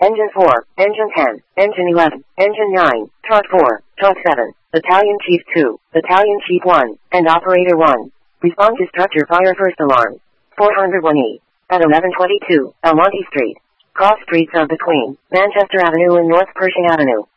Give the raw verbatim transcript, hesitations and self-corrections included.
Engine four, Engine ten, Engine eleven, Engine nine, Truck four, Truck seven, Battalion Chief two, Battalion Chief one, and Operator one. Respond to structure fire first alarm. four oh one E. At eleven twenty-two, Almonte Street. Cross streets of between Manchester Avenue and North Pershing Avenue.